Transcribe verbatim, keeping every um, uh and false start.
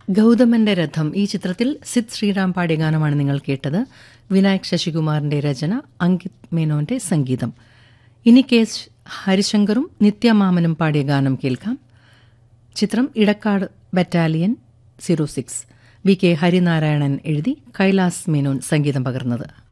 ഗൗതമന്റെ രഥം ഈ ചിത്രത്തിൽ സിദ് ശ്രീറാം പാടിയ ഗാനമാണ് നിങ്ങൾ കേട്ടത്. വിനായക് ശശികുമാറിന്റെ രചന, അങ്കിത് മേനോന്റെ സംഗീതം. ഇനി കെ ഹരിശങ്കറും നിത്യമാമനും പാടിയ ഗാനം കേൾക്കാം. ചിത്രം Edakkad battalion zero six. V K Harinarayanan എഴുതി കൈലാസ് മേനോൻ സംഗീതം പകർന്നത്.